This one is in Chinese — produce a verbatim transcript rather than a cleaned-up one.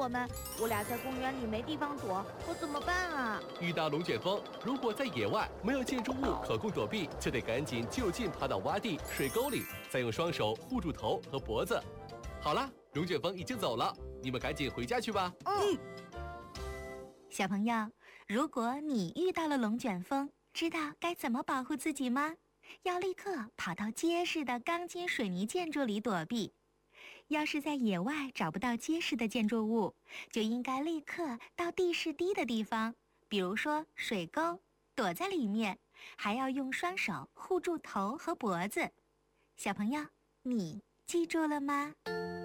我们，我俩在公园里没地方躲，可怎么办啊？ 遇到龙卷风，如果在野外没有建筑物可供躲避，就得赶紧就近爬到洼地、水沟里，再用双手护住头和脖子。好啦，龙卷风已经走了，你们赶紧回家去吧。 嗯。 小朋友，如果你遇到了龙卷风，知道该怎么保护自己吗？要立刻跑到结实的钢筋水泥建筑里躲避。要是在野外找不到结实的建筑物，就应该立刻到地势低的地方，比如说水沟，躲在里面，还要用双手护住头和脖子。小朋友，你记住了吗？